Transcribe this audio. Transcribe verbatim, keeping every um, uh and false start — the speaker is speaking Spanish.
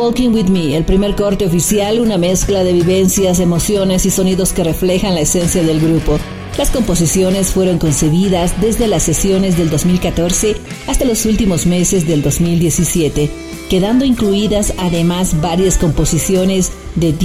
Walking With Me, el primer corte oficial, una mezcla de vivencias, emociones y sonidos que reflejan la esencia del grupo. Las composiciones fueron concebidas desde las sesiones del dos mil catorce hasta los últimos meses del dos mil diecisiete, quedando incluidas además varias composiciones de